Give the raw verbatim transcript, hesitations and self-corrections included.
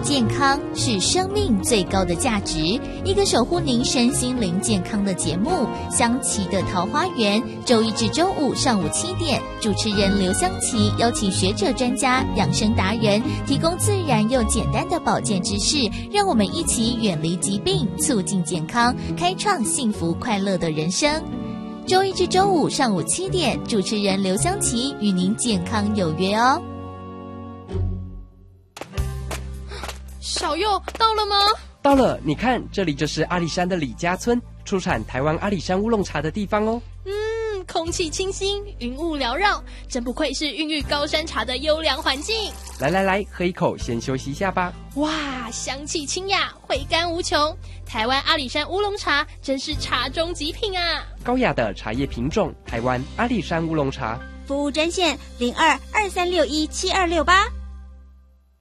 健康是生命最高的价值，一个守护您身心灵健康的节目。香琪的桃花源，周一至周五上午七点，主持人刘香琪邀请学者专家、养生达人，提供自然又简单的保健知识，让我们一起远离疾病，促进健康，开创幸福快乐的人生。周一至周五上午七点，主持人刘香琪与您健康有约哦。 小佑到了吗？ 到了，你看，这里就是阿里山的李家村，出产台湾阿里山乌龙茶的地方哦。 嗯，空气清新，云雾缭绕，真不愧是孕育高山茶的优良环境。 来来来，喝一口，先休息一下吧。 哇，香气清雅，回甘无穷。台湾阿里山乌龙茶真是茶中极品啊！ 高雅的茶叶品种，台湾阿里山乌龙茶。 服务专线零二二三六一七二六八。